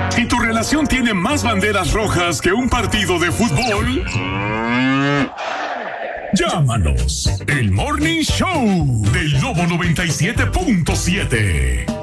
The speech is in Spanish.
¿Y tu relación tiene más banderas rojas que un partido de fútbol? Llámanos. El Morning Show del Lobo 97.7.